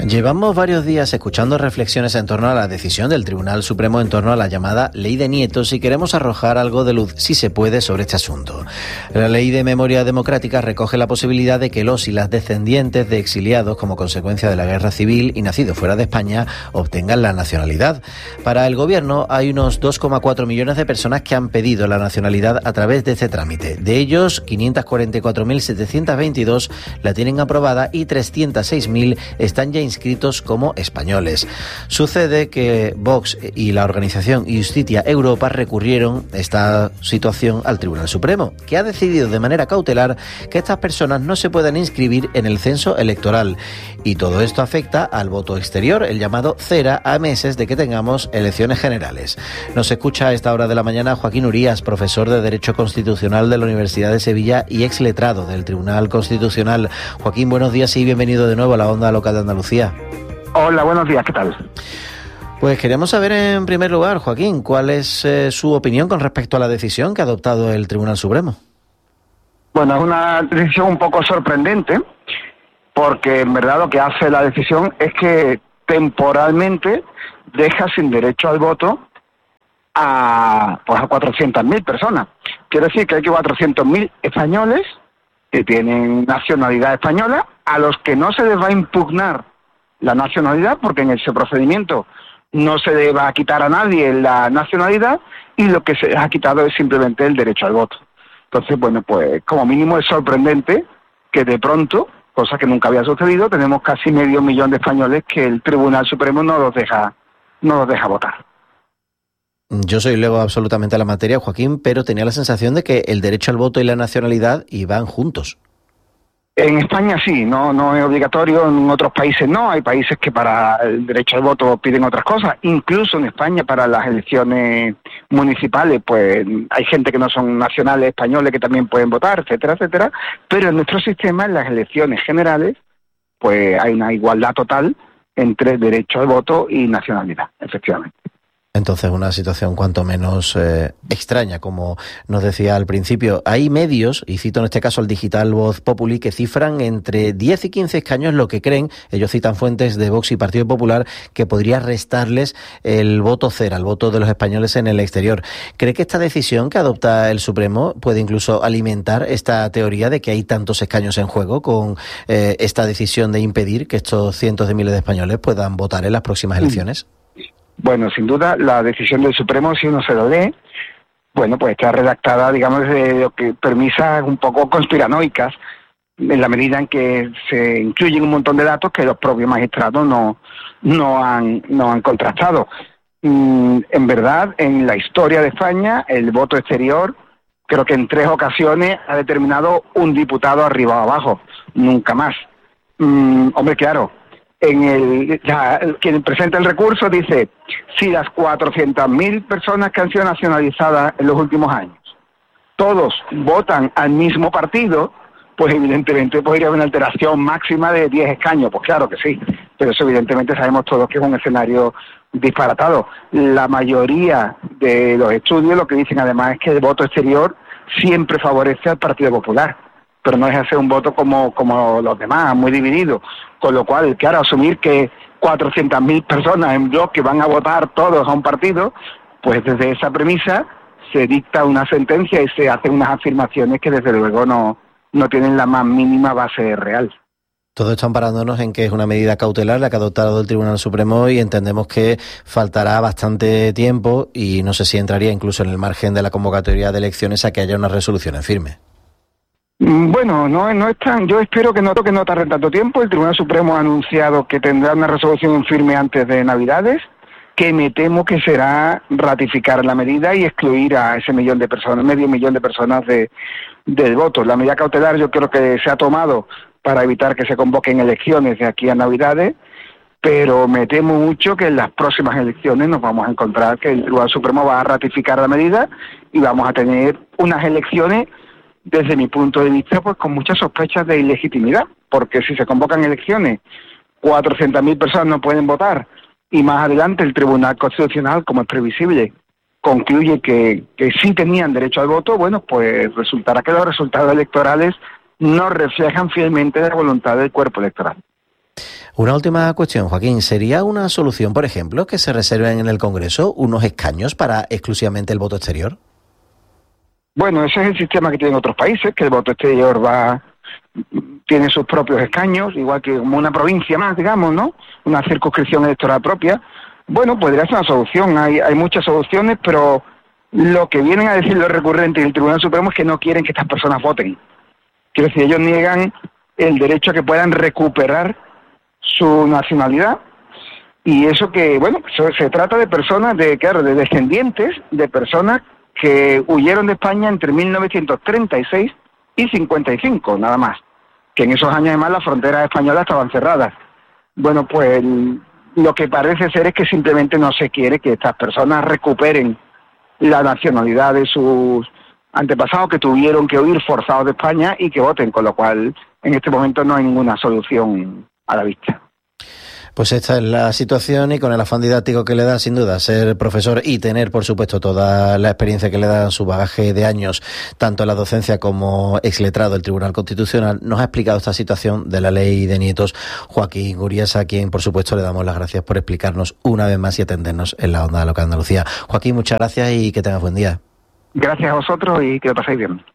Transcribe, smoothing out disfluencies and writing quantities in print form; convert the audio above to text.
Llevamos varios días escuchando reflexiones en torno a la decisión del Tribunal Supremo en torno a la llamada Ley de Nietos y queremos arrojar algo de luz, si se puede, sobre este asunto. La Ley de Memoria Democrática recoge la posibilidad de que los y las descendientes de exiliados como consecuencia de la guerra civil y nacidos fuera de España obtengan la nacionalidad. Para el Gobierno hay unos 2,4 millones de personas que han pedido la nacionalidad a través de este trámite. De ellos, 544.722 la tienen aprobada y 306.000 están ya inscritos como españoles. Sucede que Vox y la organización Justitia Europa recurrieron esta situación al Tribunal Supremo, que ha decidido de manera cautelar que estas personas no se puedan inscribir en el censo electoral. Y todo esto afecta al voto exterior, el llamado CERA, a meses de que tengamos elecciones generales. Nos escucha a esta hora de la mañana Joaquín Urías, profesor de Derecho Constitucional de la Universidad de Sevilla y exletrado del Tribunal Constitucional. Joaquín, buenos días y bienvenido de nuevo a la Onda Local de Andalucía. Hola, buenos días, ¿qué tal? Pues queremos saber en primer lugar, Joaquín, ¿cuál es su opinión con respecto a la decisión que ha adoptado el Tribunal Supremo? Bueno, es una decisión un poco sorprendente, porque en verdad lo que hace la decisión es que temporalmente deja sin derecho al voto a 400.000 personas. Quiere decir que hay 400.000 españoles que tienen nacionalidad española, a los que no se les va a impugnar la nacionalidad, porque en ese procedimiento no se le va a quitar a nadie la nacionalidad, y lo que se les ha quitado es simplemente el derecho al voto. Entonces, bueno, pues como mínimo es sorprendente que de pronto, cosa que nunca había sucedido, tenemos casi 500.000 de españoles que el Tribunal Supremo no los deja votar. Yo soy luego absolutamente a la materia, Joaquín, pero tenía la sensación de que el derecho al voto y la nacionalidad iban juntos. En España sí, no es obligatorio, en otros países no, hay países que para el derecho al voto piden otras cosas, incluso en España para las elecciones municipales, pues hay gente que no son nacionales españoles que también pueden votar, etcétera, etcétera, pero en nuestro sistema, en las elecciones generales, pues hay una igualdad total entre derecho al voto y nacionalidad, efectivamente. Entonces, una situación cuanto menos extraña, como nos decía al principio. Hay medios, y cito en este caso al digital Voz Populi, que cifran entre 10 y 15 escaños lo que creen, ellos citan fuentes de Vox y Partido Popular, que podría restarles el voto CERA, el voto de los españoles en el exterior. ¿Cree que esta decisión que adopta el Supremo puede incluso alimentar esta teoría de que hay tantos escaños en juego con esta decisión de impedir que estos cientos de miles de españoles puedan votar en las próximas elecciones? Bueno, sin duda, la decisión del Supremo, si uno se lo lee, bueno, pues está redactada, digamos, de lo que premisas un poco conspiranoicas, en la medida en que se incluyen un montón de datos que los propios magistrados no han contrastado. En verdad, en la historia de España, el voto exterior, creo que en 3 ocasiones ha determinado un diputado arriba o abajo, nunca más. Hombre, claro, quien presenta el recurso dice, si las 400.000 personas que han sido nacionalizadas en los últimos años, todos votan al mismo partido, pues evidentemente podría haber una alteración máxima de 10 escaños, pues claro que sí, pero eso evidentemente sabemos todos que es un escenario disparatado. La mayoría de los estudios lo que dicen además es que el voto exterior siempre favorece al Partido Popular, pero no es hacer un voto como los demás, muy dividido, con lo cual, claro, asumir que 400.000 personas en bloque van a votar todos a un partido, pues desde esa premisa se dicta una sentencia y se hacen unas afirmaciones que desde luego no tienen la más mínima base real. Todo esto amparándonos en que es una medida cautelar la que ha adoptado el Tribunal Supremo y entendemos que faltará bastante tiempo y no sé si entraría incluso en el margen de la convocatoria de elecciones a que haya una resolución en firme. Bueno, no es tan. Yo espero que no tarde tanto tiempo. El Tribunal Supremo ha anunciado que tendrá una resolución en firme antes de Navidades, que me temo que será ratificar la medida y excluir a ese medio millón de personas del voto. La medida cautelar yo creo que se ha tomado para evitar que se convoquen elecciones de aquí a Navidades, pero me temo mucho que en las próximas elecciones nos vamos a encontrar que el Tribunal Supremo va a ratificar la medida y vamos a tener unas elecciones, desde mi punto de vista, pues con muchas sospechas de ilegitimidad, porque si se convocan elecciones, 400.000 personas no pueden votar, y más adelante el Tribunal Constitucional, como es previsible, concluye que sí tenían derecho al voto, bueno, pues resultará que los resultados electorales no reflejan fielmente la voluntad del cuerpo electoral. Una última cuestión, Joaquín. ¿Sería una solución, por ejemplo, que se reserven en el Congreso unos escaños para exclusivamente el voto exterior? Bueno, ese es el sistema que tienen otros países, que el voto exterior tiene sus propios escaños, igual que como una provincia más, digamos, ¿no? Una circunscripción electoral propia. Bueno, podría ser una solución. Hay muchas soluciones, pero lo que vienen a decir los recurrentes y el Tribunal Supremo es que no quieren que estas personas voten. Quiero decir, ellos niegan el derecho a que puedan recuperar su nacionalidad, y eso que, bueno, se trata de personas, de descendientes de personas que huyeron de España entre 1936 y 55, nada más, que en esos años además las fronteras españolas estaban cerradas. Bueno, pues lo que parece ser es que simplemente no se quiere que estas personas recuperen la nacionalidad de sus antepasados que tuvieron que huir forzados de España y que voten, con lo cual en este momento no hay ninguna solución a la vista. Pues esta es la situación, y con el afán didáctico que le da, sin duda, ser profesor y tener, por supuesto, toda la experiencia que le da su bagaje de años, tanto en la docencia como exletrado del Tribunal Constitucional, nos ha explicado esta situación de la ley de nietos Joaquín Guriasa, a quien, por supuesto, le damos las gracias por explicarnos una vez más y atendernos en la Onda Local de Andalucía. Joaquín, muchas gracias y que tengas buen día. Gracias a vosotros y que lo paséis bien.